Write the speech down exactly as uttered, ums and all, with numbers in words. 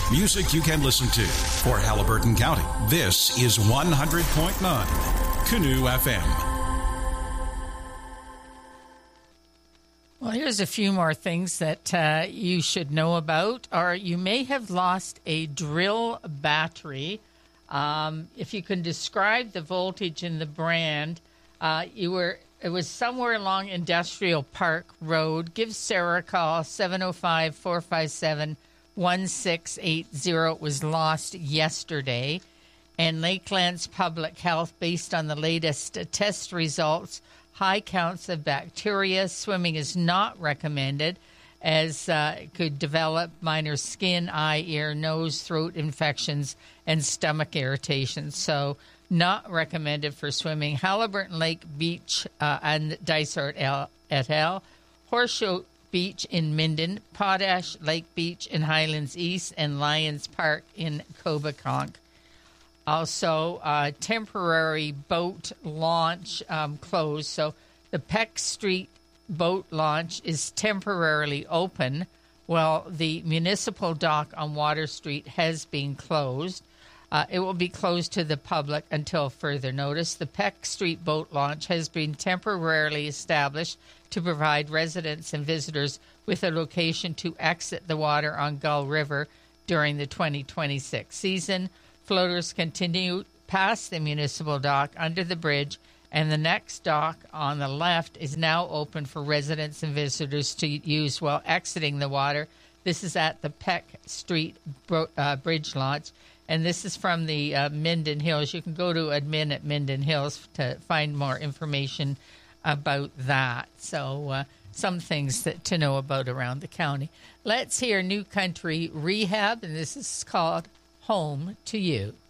Music you can listen to. For Haliburton County, this is one hundred point nine Canoe F M. Well, here's a few more things that uh, you should know about. Or you may have lost a drill battery. Um, if you can describe the voltage in the brand, uh, you were it was somewhere along Industrial Park Road. Give Sarah a call, seven oh five, four five seven, one six eight zero. It was lost yesterday. And Lakelands Public Health, based on the latest test results, high counts of bacteria. Swimming is not recommended, as uh, it could develop minor skin, eye, ear, nose, throat infections, and stomach irritation. So not recommended for swimming. Haliburton Lake Beach uh, and Dysart et al. Horseshoe Beach in Minden, Potash Lake Beach in Highlands East, and Lions Park in Coboconk. Also, uh, temporary boat launch um, closed. So the Peck Street boat launch is temporarily open, while the municipal dock on Water Street has been closed. Uh, it will be closed to the public until further notice. The Peck Street boat launch has been temporarily established to provide residents and visitors with a location to exit the water on Gull River during the twenty twenty-six season. Floaters continue past the municipal dock under the bridge, and the next dock on the left is now open for residents and visitors to use while exiting the water. This is at the Peck Street bro- uh, Bridge launch, and this is from the uh, Minden Hills. You can go to admin at Minden Hills to find more information about that. So uh, some things that, to know about around the county. Let's hear New Country Rehab, and this is called Home to You.